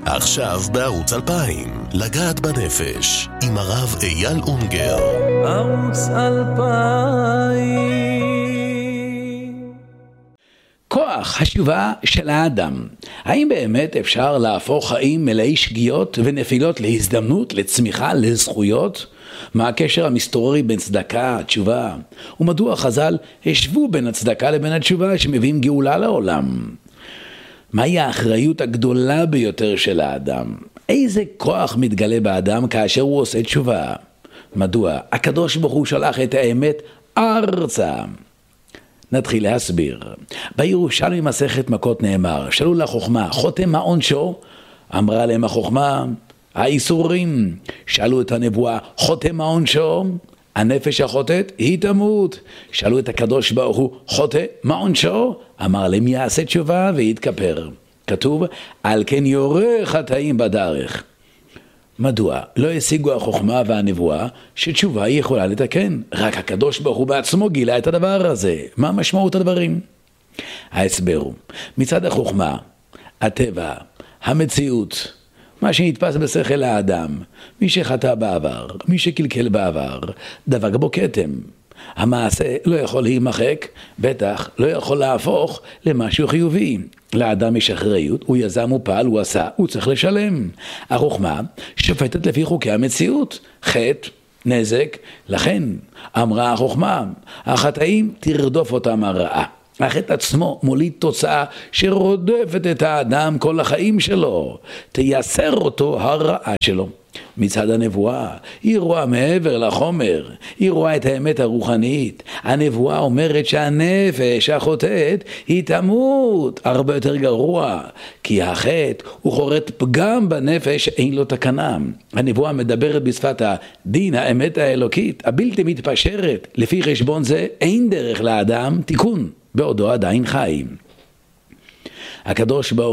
עכשיו בערוץ 2000, לגעת בנפש, עם הרב אייל אונגר. ערוץ 2000. כוח השיבה של האדם. האם באמת אפשר להפוך חיים מלאי שגיאות ונפילות להזדמנות, לצמיחה, לזכויות? מה הקשר המסתורי בין צדקה, תשובה? ומדוע חז"ל השוו בין הצדקה לבין התשובה שמביאים גאולה לעולם? מהי האחריות הגדולה ביותר של האדם? איזה כוח מתגלה באדם כאשר הוא עושה תשובה? מדוע הקדוש ברוך הוא שלח את האמת ארצה? נתחיל להסביר. בירושלמי מסכת מכות נאמר, שאלו לחוכמה, חותם מה עונשו? אמרה להם החוכמה, האיסורים. שאלו את הנבואה, חותם מה עונשו? הנפש החוטאת היא תמות. שאלו את הקדוש ברוך הוא, חוטא מה עונשו? אמר להם יעשה תשובה ויתכפר. כתוב, על כן יורה חטאים בדרך. מדוע? לא השיגו החוכמה והנבואה שתשובה היא יכולה לתקן. רק הקדוש ברוך הוא בעצמו גילה את הדבר הזה. מה משמעות הדברים? ההסבר הוא, מצד החוכמה, הטבע, המציאות, מה שנתפס בשכל האדם, מי שחטא בעבר, מי שקלקל בעבר, דבק בו כתם. המעשה לא יכול להימחק, בטח לא יכול להפוך למשהו חיובי. לאדם יש אחריות, הוא יזם, הוא פעל, הוא עשה, הוא צריך לשלם. החוכמה שופטת לפי חוקי המציאות, חטא, נזק, לכן אמרה החוכמה, החטאים תרדוף אותם הרעה. החטא עצמו מוליד תוצאה שרודפת את האדם כל החיים שלו, תייסר אותו הרעה שלו. מצד הנבואה, היא רואה מעבר לחומר, היא רואה את האמת הרוחנית. הנבואה אומרת שהנפש החוטאת היא תמות, הרבה יותר גרוע, כי החטא הוא חורט פגם בנפש, אין לו תקנה. הנבואה מדברת בשפת הדין, האמת האלוקית, הבלתי מתפשרת. לפי חשבון זה אין דרך לאדם תיקון, בעודו עדיין חי. הקדוש ברוך